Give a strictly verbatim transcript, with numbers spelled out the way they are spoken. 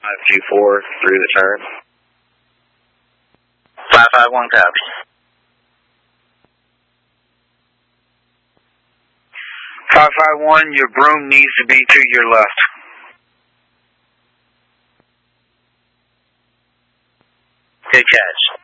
five two four through the turn. five five one, copy. five five one, your broom needs to be to your left. Good catch.